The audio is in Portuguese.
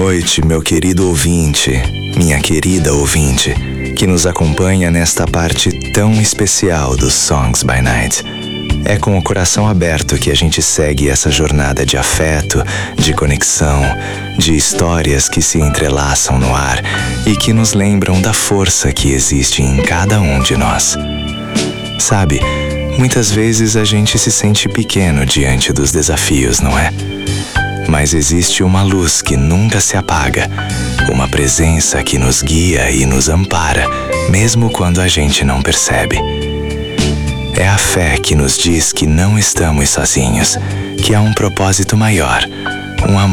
noite, meu querido ouvinte, minha querida ouvinte, que nos acompanha nesta parte tão especial dos Songs by Night. É com o coração aberto que a gente segue essa jornada de afeto, de conexão, de histórias que se entrelaçam no ar e que nos lembram da força que existe em cada um de nós. Sabe, muitas vezes a gente se sente pequeno diante dos desafios, não é? Mas existe uma luz que nunca se apaga, uma presença que nos guia e nos ampara, mesmo quando a gente não percebe. É a fé que nos diz que não estamos sozinhos, que há um propósito maior, um amor